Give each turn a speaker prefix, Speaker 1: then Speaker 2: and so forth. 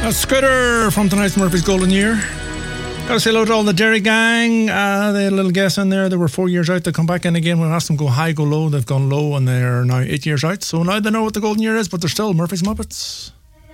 Speaker 1: Scooter from tonight's Murphy's Golden Year. Gotta say hello to all the Derry gang. They had a little guess in there. They were 4 years out. They come back in again. We asked them go high, go low. They've gone low and they're now 8 years out. So now they know what the Golden Year is, but they're still Murphy's Muppets.